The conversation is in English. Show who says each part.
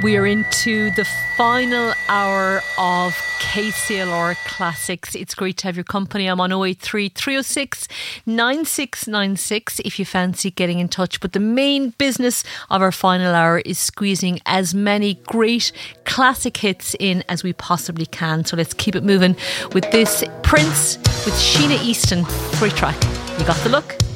Speaker 1: We are into the final hour of KCLR Classics. It's great to have your company. I'm on 083 306 9696 if you fancy getting in touch. But the main business of our final hour is squeezing as many great classic hits in as we possibly can. So let's keep it moving with this Prince with Sheena Easton. Great track. You got the look?